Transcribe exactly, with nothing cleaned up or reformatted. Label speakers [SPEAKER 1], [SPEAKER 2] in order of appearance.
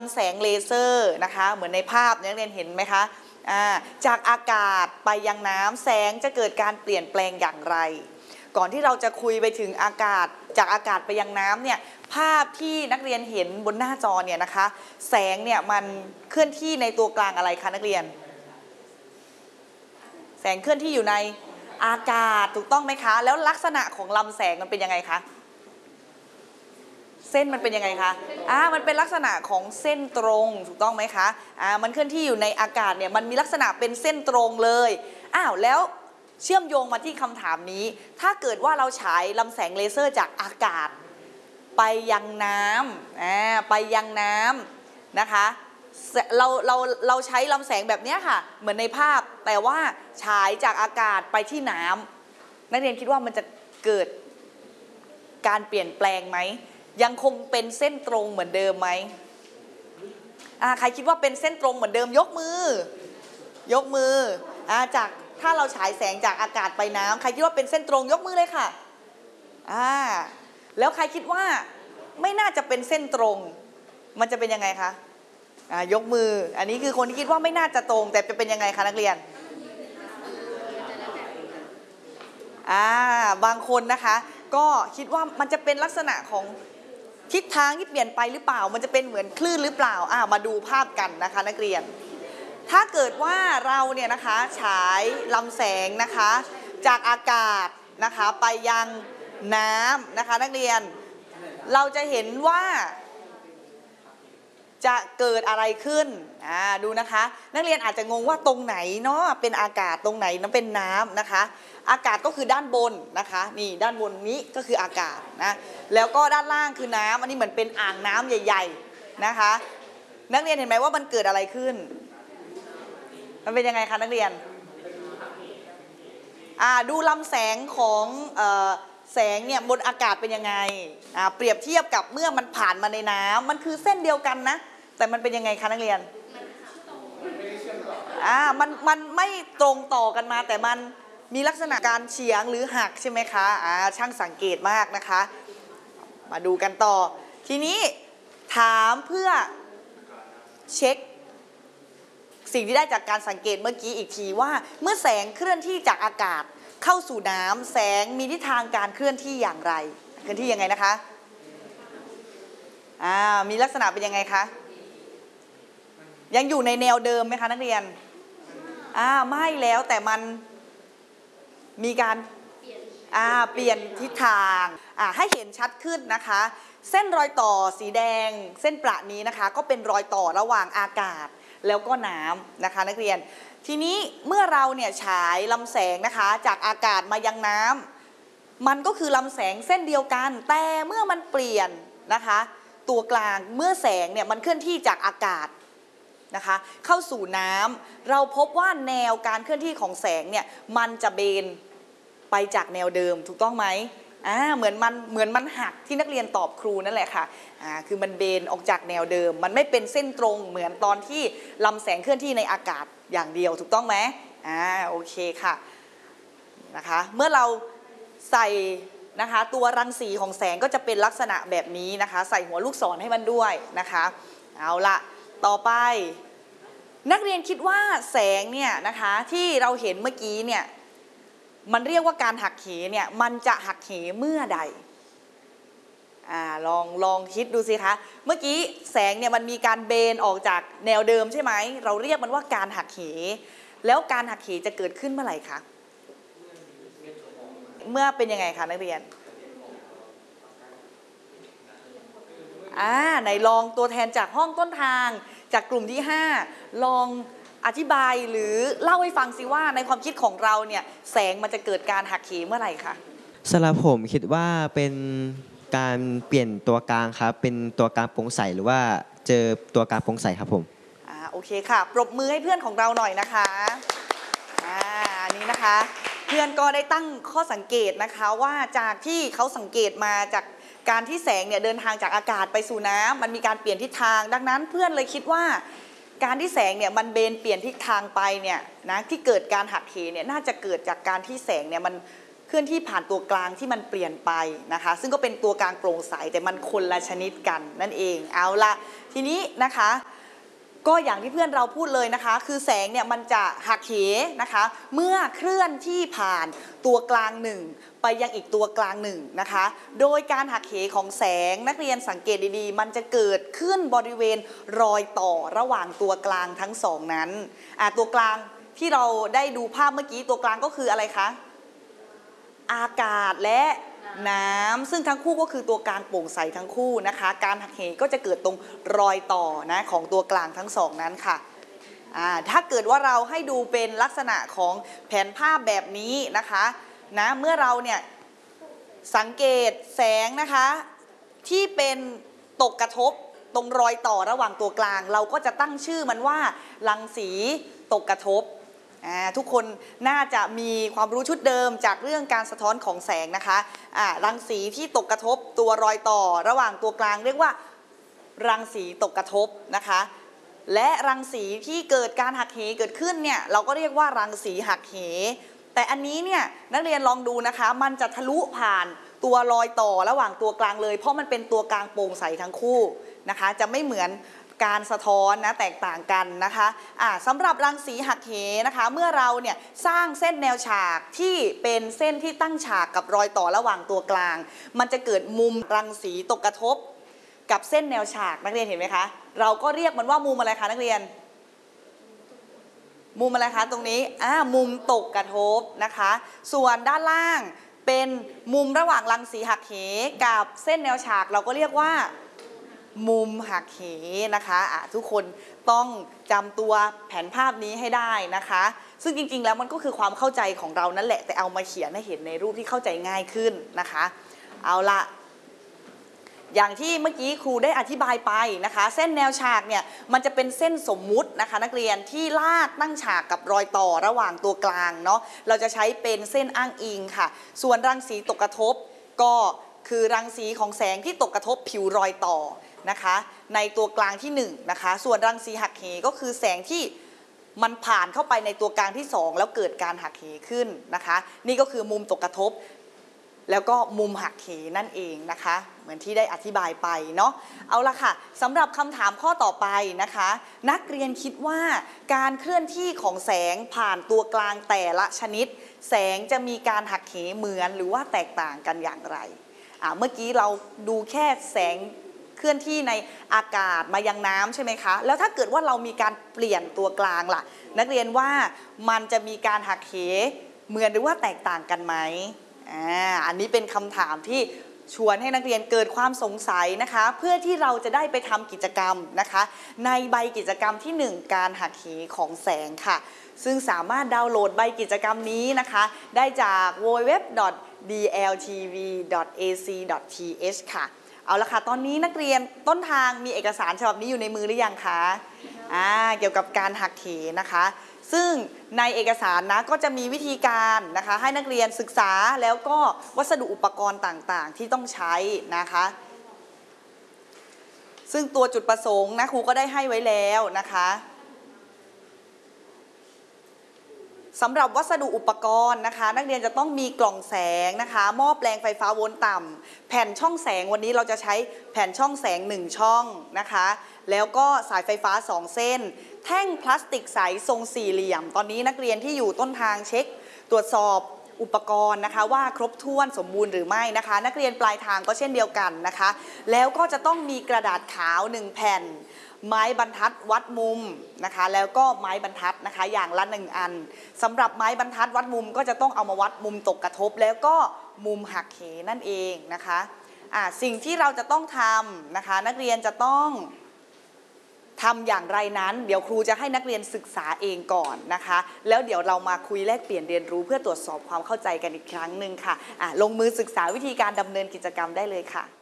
[SPEAKER 1] แสงเลเซอร์นะคะเหมือนในภาพนักเรียนเห็นไหมคะจากอากาศไปยังน้ำแสงจะเกิดการเปลี่ยนแปลงอย่างไรก่อนที่เราจะคุยไปถึงอากาศจากอากาศไปยังน้ำเนี่ยภาพที่นักเรียนเห็นบนหน้าจอเนี่ยนะคะแสงเนี่ยมันเคลื่อนที่ในตัวกลางอะไรคะนักเรียนแสงเคลื่อนที่อยู่ในอากาศถูกต้องไหมคะแล้วลักษณะของลำแสงมันเป็นยังไงคะเส้นมันเป็นยังไงคะอ่ามันเป็นลักษณะของเส้นตรงถูกต้องไหมคะอ่ามันเคลื่อนที่อยู่ในอากาศเนี่ยมันมีลักษณะเป็นเส้นตรงเลยอ้าวแล้วเชื่อมโยงมาที่คำถามนี้ถ้าเกิดว่าเราฉายลำแสงเลเซอร์จากอากาศไปยังน้ำอ่าไปยังน้ำนะคะเราเราเราใช้ลำแสงแบบนี้ค่ะเหมือนในภาพแต่ว่าฉายจากอากาศไปที่น้ำนักเรียนคิดว่ามันจะเกิดการเปลี่ยนแปลงไหมยังคงเป็นเส้นตรงเหมือนเดิมไหมอ่าใครคิดว่าเป็นเส้นตรงเหมือนเดิมยกมือยกมืออ่าจากถ้าเราฉายแสงจากอากาศไปน้ำใครคิดว่าเป็นเส้นตรงยกมือเลยค่ะอ่าแล้วใครคิดว่าไม่น่าจะเป็นเส้นตรงมันจะเป็นยังไงคะอ่ายกมืออันนี้คือคนที่คิดว่าไม่น่าจะตรงแต่จะเป็นยังไงคะนักเรียนอ่าบางคนนะคะก็คิดว่ามันจะเป็นลักษณะของทิศทางที่เปลี่ยนไปหรือเปล่ามันจะเป็นเหมือนคลื่นหรือเปล่าอ่ามาดูภาพกันนะคะนักเรียนถ้าเกิดว่าเราเนี่ยนะคะฉายลำแสงนะคะจากอากาศนะคะไปยังน้ำนะคะนักเรียนเราจะเห็นว่าจะเกิดอะไรขึ้นอ่าดูนะคะนักเรียนอาจจะงงว่าตรงไหนเนาะเป็นอากาศตรงไหนนั้นเป็นน้ำนะคะอากาศก็คือด้านบนนะคะนี่ด้านบนนี้ก็คืออากาศนะแล้วก็ด้านล่างคือน้ำอันนี้เหมือนเป็นอ่างน้ำใหญ่ๆนะคะนักเรียนเห็นไหมว่ามันเกิดอะไรขึ้นมันเป็นยังไงคะนักเรียนอ่าดูลำแสงของเอ่อแสงเนี่ยบนอากาศเป็นยังไงอ่าเปรียบเทียบกับเมื่อมันผ่านมาในน้ำมันคือเส้นเดียวกันนะแต่มันเป็นยังไงคะนักเรียนอ่ามันมันไม่ตรงต่อกันมาแต่มันมีลักษณะการเฉียงหรือหักใช่ไหมคะอ่าช่างสังเกตมากนะคะมาดูกันต่อทีนี้ถามเพื่อเช็คสิ่งที่ได้จากการสังเกตเมื่อกี้อีกทีว่าเมื่อแสงเคลื่อนที่จากอากาศเข้าสู่น้ำแสงมีทิศทางการเคลื่อนที่อย่างไรเคลื่อนที่ยังไงนะคะอ่ามีลักษณะเป็นยังไงคะยังอยู่ในแนวเดิมไหมคะนักเรียนอ่าไม่แล้วแต่มันมีการอ่าเปลี่ยนทิศทางอ่าให้เห็นชัดขึ้นนะคะเส้นรอยต่อสีแดงเส้นประนี้นะคะก็เป็นรอยต่อระหว่างอากาศแล้วก็น้ำนะคะนักเรียนทีนี้เมื่อเราเนี่ยฉายลำแสงนะคะจากอากาศมายังน้ำมันก็คือลำแสงเส้นเดียวกันแต่เมื่อมันเปลี่ยนนะคะตัวกลางเมื่อแสงเนี่ยมันเคลื่อนที่จากอากาศนะคะเข้าสู่น้ำเราพบว่าแนวการเคลื่อนที่ของแสงเนี่ยมันจะเบนไปจากแนวเดิมถูกต้องไหมอ่าเหมือนมันเหมือนมันหักที่นักเรียนตอบครูนั่นแหละค่ะอ่าคือมันเบนออกจากแนวเดิมมันไม่เป็นเส้นตรงเหมือนตอนที่ลำแสงเคลื่อนที่ในอากาศอย่างเดียวถูกต้องไหมอ่าโอเคค่ะนะคะเมื่อเราใส่นะคะตัวรังสีของแสงก็จะเป็นลักษณะแบบนี้นะคะใส่หัวลูกศรให้มันด้วยนะคะเอาละต่อไปนักเรียนคิดว่าแสงเนี่ยนะคะที่เราเห็นเมื่อกี้เนี่ยมันเรียกว่าการหักเหเนี่ยมันจะหักเหเมื่อใดอ่าลองลองคิดดูสิคะเมื่อกี้แสงเนี่ยมันมีการเบนออกจากแนวเดิมใช่ไหมเราเรียกมันว่าการหักเหแล้วการหักเหจะเกิดขึ้นเมื่อไหร่คะเมื่อเป็นยังไงคะนักเรียนอ่าไหนลองตัวแทนจากห้องต้นทางจากกลุ่มที่ห้าลองอธิบายหรือเล่าให้ฟังสิว่าในความคิดของเราเนี่ยแสงมันจะเกิดการหักเหเมื่อไหร่คะ
[SPEAKER 2] สำหรับผมคิดว่าเป็นการเปลี่ยนตัวกลางครับเป็นตัวกลางโปร่งใสหรือว่าเจอตัวกลางโปร่งใสครับผม
[SPEAKER 1] อ่าโอเคค่ะปรบมือให้เพื่อนของเราหน่อยนะคะอ่าอันนี้นะคะเพื่อนก็ได้ตั้งข้อสังเกตนะคะว่าจากที่เขาสังเกตมาจากการที่แสงเนี่ยเดินทางจากอากาศไปสู่น้ำมันมีการเปลี่ยนทิศทางดังนั้นเพื่อนเลยคิดว่าการที่แสงเนี่ยมันเบนเปลี่ยนทิศทางไปเนี่ยนะที่เกิดการหักเหเนี่ยน่าจะเกิดจากการที่แสงเนี่ยมันเคลื่อนที่ผ่านตัวกลางที่มันเปลี่ยนไปนะคะซึ่งก็เป็นตัวกลางโปร่งใสแต่มันคนละชนิดกันนั่นเองเอาละทีนี้นะคะก็อย่างที่เพื่อนเราพูดเลยนะคะคือแสงเนี่ยมันจะหักเหนะคะเมื่อเคลื่อนที่ผ่านตัวกลางหนึ่งไปยังอีกตัวกลางหนึ่งนะคะโดยการหักเหของแสงนักเรียนสังเกตดีๆมันจะเกิดขึ้นบริเวณรอยต่อระหว่างตัวกลางทั้งสองนั้นอ่ะตัวกลางที่เราได้ดูภาพเมื่อกี้ตัวกลางก็คืออะไรคะอากาศและน้ำซึ่งทั้งคู่ก็คือตัวกลางโปร่งใสทั้งคู่นะคะการหักเหก็จะเกิดตรงรอยต่อนะของตัวกลางทั้งสองนั้นค่ะถ้าเกิดว่าเราให้ดูเป็นลักษณะของแผนภาพแบบนี้นะคะนะเมื่อเราเนี่ยสังเกตแสงนะคะที่เป็นตกกระทบตรงรอยต่อระหว่างตัวกลางเราก็จะตั้งชื่อมันว่ารังสีตกกระทบทุกคนน่าจะมีความรู้ชุดเดิมจากเรื่องการสะท้อนของแสงนะคะรังสีที่ตกกระทบตัวรอยต่อระหว่างตัวกลางเรียกว่ารังสีตกกระทบนะคะและรังสีที่เกิดการหักเหเกิดขึ้นเนี่ยเราก็เรียกว่ารังสีหักเหแต่อันนี้เนี่ยนักเรียนลองดูนะคะมันจะทะลุผ่านตัวรอยต่อระหว่างตัวกลางเลยเพราะมันเป็นตัวกลางโปร่งใสทั้งคู่นะคะจะไม่เหมือนการสะท้อนนะแตกต่างกันนะคะะสำหรับรังสีหักเหนะคะเมื่อเราเนี่ยสร้างเส้นแนวฉากที่เป็นเส้นที่ตั้งฉากกับรอยต่อระหว่างตัวกลางมันจะเกิดมุมรังสีตกกระทบกับเส้นแนวฉากนักเรียนเห็นไหมคะเราก็เรียกมันว่ามุมอะไรคะนักเรียนมุมอะไรคะตรงนี้อ่ามุมตกกระทบนะคะส่วนด้านล่างเป็นมุมระหว่างรังสีหักเหกับเส้นแนวฉากเราก็เรียกว่ามุมหักเหนะคะะทุกคนต้องจำตัวแผนภาพนี้ให้ได้นะคะซึ่งจริงๆแล้วมันก็คือความเข้าใจของเรานั่นแหละแต่เอามาเขียนให้เห็นในรูปที่เข้าใจง่ายขึ้นนะคะเอาละอย่างที่เมื่อกี้ครูได้อธิบายไปนะคะเส้นแนวฉากเนี่ยมันจะเป็นเส้นสมมุตินะคะนักเรียนที่ลากตั้งฉากกับรอยต่อระหว่างตัวกลางเนาะเราจะใช้เป็นเส้นอ้างอิงค่ะส่วนรังสีตกกระทบก็คือรังสีของแสงที่ตกกระทบผิวรอยต่อนะคะในตัวกลางที่หนึ่งนะคะส่วนรังสีหักเหก็คือแสงที่มันผ่านเข้าไปในตัวกลางที่สองแล้วเกิดการหักเหขึ้นนะคะนี่ก็คือมุมตกกระทบแล้วก็มุมหักเหนั่นเองนะคะเหมือนที่ได้อธิบายไปเนาะเอาละค่ะสำหรับคำถามข้อต่อไปนะคะนักเรียนคิดว่าการเคลื่อนที่ของแสงผ่านตัวกลางแต่ละชนิดแสงจะมีการหักเหเหมือนหรือว่าแตกต่างกันอย่างไรอ่าเมื่อกี้เราดูแค่แสงเคลื่อนที่ในอากาศมายังน้ำใช่ไหมคะแล้วถ้าเกิดว่าเรามีการเปลี่ยนตัวกลางล่ะนักเรียนว่ามันจะมีการหักเหเหมือนหรือว่าแตกต่างกันไหมอ่าอันนี้เป็นคำถามที่ชวนให้นักเรียนเกิดความสงสัยนะคะเพื่อที่เราจะได้ไปทำกิจกรรมนะคะในใบกิจกรรมที่หนึ่งการหักเหของแสงค่ะซึ่งสามารถดาวน์โหลดใบกิจกรรมนี้นะคะได้จาก ดับเบิลยู ดับเบิลยู ดับเบิลยู ดอท ดี แอล ที วี ดอท เอ ซี ดอท ที เอช ค่ะเอาละค่ะตอนนี้นักเรียนต้นทางมีเอกสารฉบับนี้อยู่ในมือหรือยังคะอ่าเกี่ยวกับการหักเหนะคะซึ่งในเอกสารนะก็จะมีวิธีการนะคะให้นักเรียนศึกษาแล้วก็วัสดุอุปกรณ์ต่างๆที่ต้องใช้นะคะซึ่งตัวจุดประสงค์นะครูก็ได้ให้ไว้แล้วนะคะสำหรับวัสดุอุปกรณ์นะคะนักเรียนจะต้องมีกล่องแสงนะคะหม้อแปลงไฟฟ้าโวลต์ต่ำแผ่นช่องแสงวันนี้เราจะใช้แผ่นช่องแสงหนึ่งช่องนะคะแล้วก็สายไฟฟ้าสองเส้นแท่งพลาสติกใสทรงสี่เหลี่ยมตอนนี้นักเรียนที่อยู่ต้นทางเช็คตรวจสอบอุปกรณ์นะคะว่าครบถ้วนสมบูรณ์หรือไม่นะคะนักเรียนปลายทางก็เช่นเดียวกันนะคะแล้วก็จะต้องมีกระดาษขาวหนึ่งแผ่นไม้บรรทัดวัดมุมนะคะแล้วก็ไม้บรรทัดนะคะอย่างละหนึ่งอันสำหรับไม้บรรทัดวัดมุมก็จะต้องเอามาวัดมุมตกกระทบแล้วก็มุมหักเหนั่นเองนะคะอ่าสิ่งที่เราจะต้องทำนะคะนักเรียนจะต้องทำอย่างไรนั้นเดี๋ยวครูจะให้นักเรียนศึกษาเองก่อนนะคะแล้วเดี๋ยวเรามาคุยแลกเปลี่ยนเรียนรู้เพื่อตรวจสอบความเข้าใจกันอีกครั้งหนึ่งค่ะอ่าลงมือศึกษาวิธีการดำเนินกิจกรรมได้เลยค่ะ